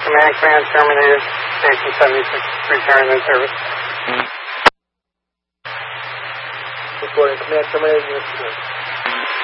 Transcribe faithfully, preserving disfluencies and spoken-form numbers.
Command, command terminated. Station seventy-six, return in service. Reporting command terminated, unit service.